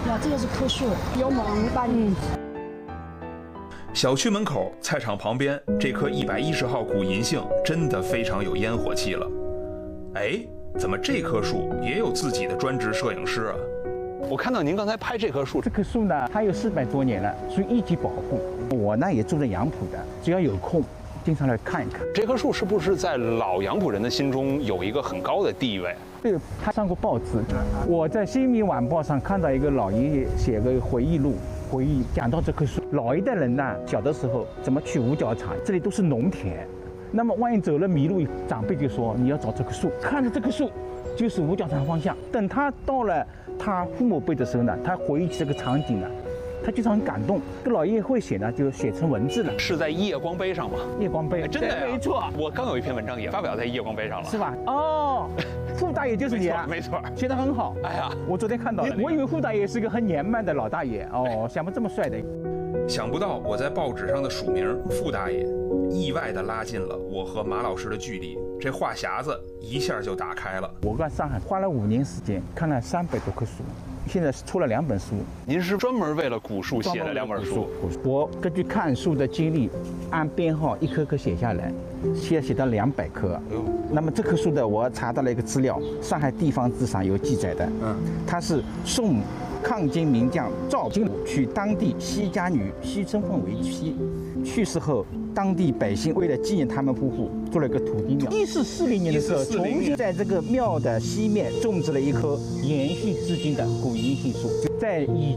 呀，这个是棵树，有猛把你。 小区门口菜场旁边这棵110号古银杏真的非常有烟火气了。哎，怎么这棵树也有自己的专职摄影师啊？ 我看到您刚才拍这棵树， 这棵树呢，它有400多年了，属于一级保护。我呢也住在杨浦的，只要有空，经常来看一看。 这棵树是不是在老杨浦人的心中有一个很高的地位？ 对，他上过报纸。我在《新民晚报》上看到一个老爷爷写个回忆录。回忆讲到这棵树，老一代人呢，小的时候怎么去五角场，这里都是农田，那么万一走了迷路，长辈就说你要找这棵树，看着这棵树就是五角场方向。等他到了他父母辈的时候呢，他回忆起这个场景呢，他就很感动。这老爷爷会写呢，就写成文字了。 是在夜光杯上吗？ 夜光杯， 真的呀， 没错。 我刚有一篇文章也发表在夜光杯上了， 是吧？哦。傅大爷就是你啊， 没错， 写得很好。 哎呀， 我昨天看到了，我以为傅大爷是个很年迈的老大爷哦，想不这么帅的。 想不到我在报纸上的署名傅大爷，意外地拉近了我和马老师的距离，这话匣子一下就打开了。 我在上海花了5年时间，看了300多棵树。现在出了2本书。 您是专门为了古树写了2本书？ 我根据看树的经历，按编号一棵棵写下来，现在写到200棵。那么这棵树的，我查到了一个资料，上海地方志上有记载的。它是宋抗金名将赵金武娶当地西家女西春凤为妻，去世后，当地百姓为了纪念他们夫妇，做了一个土地庙。1440年的时候，重新在这个庙的西面种植了一棵延续至今的古银杏树，在以